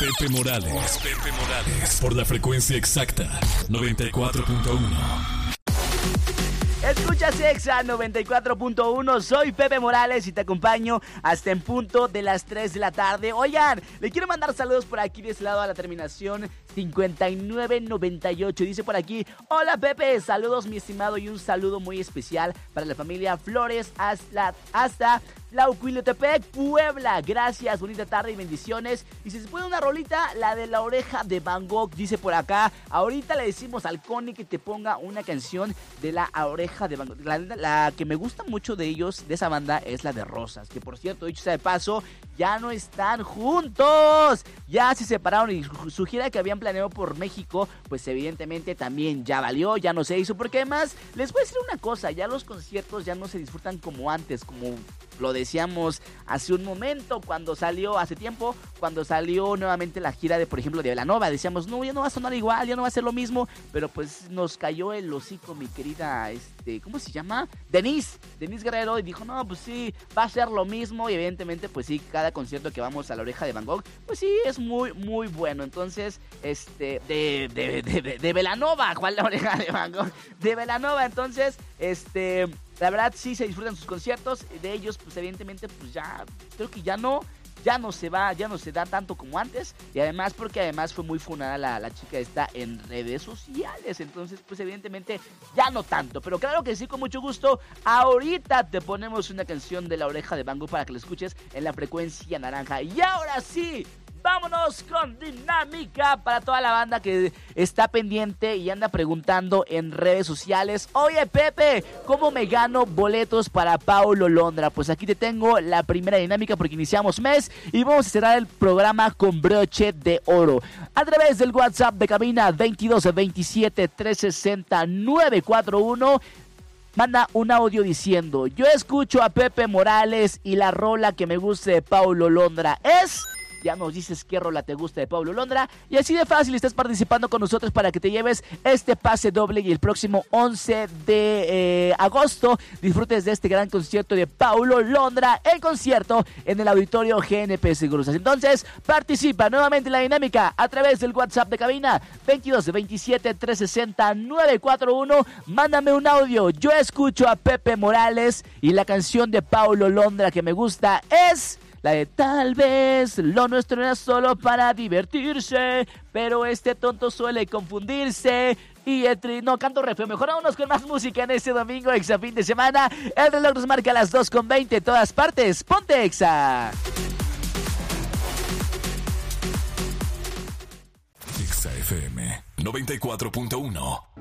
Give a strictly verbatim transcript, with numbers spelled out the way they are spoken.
Pepe Morales. Pepe Morales. Por la frecuencia exacta, noventa y cuatro punto uno. Escuchas Exa noventa y cuatro punto uno, soy Pepe Morales y te acompaño hasta en punto de las tres de la tarde. Oigan, le quiero mandar saludos por aquí de ese lado a la terminación cincuenta y nueve noventa y ocho. Dice por aquí: hola Pepe, saludos mi estimado y un saludo muy especial para la familia Flores hasta, hasta Tlahuquilotepec, Puebla. Gracias, bonita tarde y bendiciones. Y si se puede una rolita, la de la oreja de Van Gogh, dice por acá. Ahorita le decimos al Connie que te ponga una canción de la oreja de Van Gogh. La, la que me gusta mucho de ellos, de esa banda, es la de Rosas, que por cierto, dicho sea de paso, ya no están juntos. Ya se separaron y su gira que habían planeado por México, pues evidentemente también ya valió, ya no se hizo. Porque además, les voy a decir una cosa, ya los conciertos ya no se disfrutan como antes, como lo decíamos hace un momento, cuando salió, hace tiempo, cuando salió nuevamente la gira de, por ejemplo, de Belanova. Decíamos, no, ya no va a sonar igual, ya no va a ser lo mismo, pero pues nos cayó el hocico mi querida, este, ¿cómo se llama? Denise, Denise Guerrero, y dijo, no, pues sí, va a ser lo mismo, y evidentemente, pues sí, cada concierto que vamos a la oreja de Van Gogh, pues sí, es muy, muy bueno. Entonces, este, de, de, de, de, de Belanova, ¿cuál la oreja de Van Gogh? De Belanova, entonces, este... la verdad sí se disfrutan sus conciertos, de ellos pues evidentemente pues ya, creo que ya no, ya no se va, ya no se da tanto como antes, y además porque además fue muy funada la, la chica esta en redes sociales, entonces pues evidentemente ya no tanto, pero claro que sí, con mucho gusto. Ahorita te ponemos una canción de la oreja de Van Gogh para que la escuches en la frecuencia naranja, y ahora sí, vámonos con dinámica para toda la banda que está pendiente y anda preguntando en redes sociales. Oye Pepe, ¿cómo me gano boletos para Paulo Londra? Pues aquí te tengo la primera dinámica porque iniciamos mes y vamos a cerrar el programa con broche de oro. A través del WhatsApp de cabina veintidós veintisiete trescientos sesenta nueve cuarenta y uno. Manda un audio diciendo: yo escucho a Pepe Morales y la rola que me gusta de Paulo Londra es... ya nos dices qué rola te gusta de Paulo Londra, y así de fácil estás participando con nosotros para que te lleves este pase doble y el próximo once de eh, agosto disfrutes de este gran concierto de Paulo Londra, el concierto en el auditorio G N P Seguros. Entonces participa nuevamente en la dinámica a través del WhatsApp de cabina veintidós veintisiete trescientos sesenta nueve cuarenta y uno. Mándame un audio: yo escucho a Pepe Morales y la canción de Paulo Londra que me gusta es... la de tal vez lo nuestro era solo para divertirse, pero este tonto suele confundirse. Y el tri... no, canto re feo. Mejor vámonos con más música en este domingo, Exa fin de semana. El reloj nos marca las dos con veinte, todas partes. ¡Ponte Exa! Exa F M noventa y cuatro punto uno.